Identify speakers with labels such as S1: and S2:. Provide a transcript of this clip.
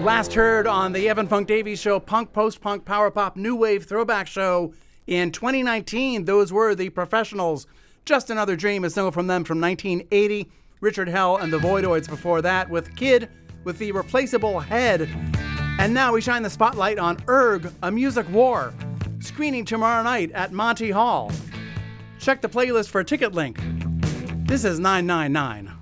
S1: Last heard on the Evan Funk Davies Show, punk, post-punk, power pop, new wave throwback show in 2019. Those were the Professionals. Just Another Dream, a single from them from 1980. Richard Hell and the Voidoids before that with Kid with the Replaceable Head. And now we shine the spotlight on Erg, A Music War, screening tomorrow night at Monty Hall. Check the playlist for a ticket link. This is 999.